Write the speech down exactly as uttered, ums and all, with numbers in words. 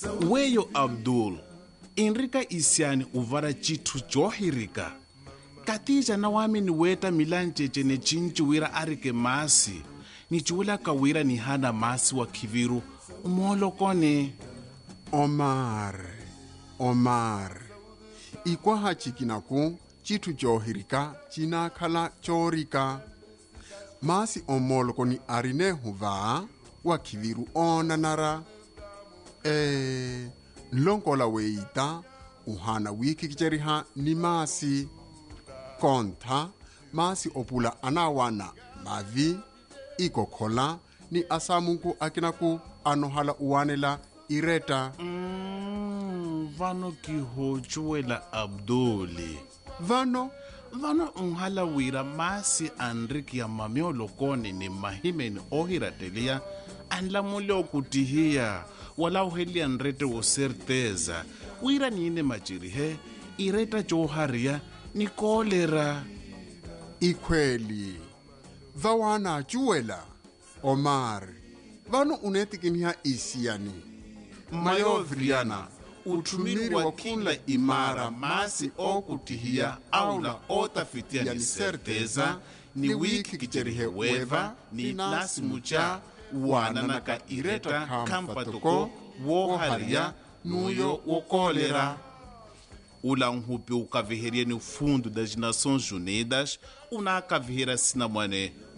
Weyo Abdul, Enrika isiani uvara chitu johirika. Katija na wami ni weta milancheche ne chinchi wira arike masi. Ni chuula kawira ni hana masi wa kiviru. Umolo kone. Omar, Omar. Ikwa hachikinaku, chitu johirika, china kala chorika. Masi omolo koni arine huva, wa kiviru onanara. Eh, nlonkola weita, uhana wiki kicheriha ni masi. Konta, masi opula anawana, mavi, iko kola, ni asamunku akinaku anohala uwanela ireta. Mm, vano kihochuela Abduli. Vano? Vano unhala wira masi Enriki ya mamiolo kone ni mahimeni ohiratelia anla mule okutihia wala uhelia nrete o certeza wira niine machirihe ireta joharia ni kolera. Ikweli. Vawana chuela. Omar. Vano unetikinha isiani. Mayovriana, utumiri wa kila imara masi okutihia aula otafitia ni certeza ni wiki kicherihe weva ni nasi mucha wananaka ireta kampatoko woharia nuyo wokolera. Ula nhupi ukaviheria ni fundo das Nações Unidas, una kavihera sinamwane